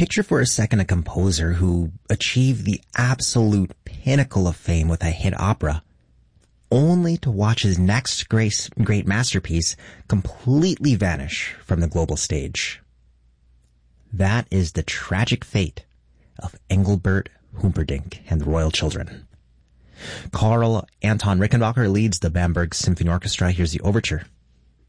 Picture for a second a composer who achieved the absolute pinnacle of fame with a hit opera, only to watch his next great masterpiece completely vanish from the global stage. That is the tragic fate of Engelbert Humperdinck and the Royal Children. Karl Anton Rickenbacker leads the Bamberg Symphony Orchestra. Here's the overture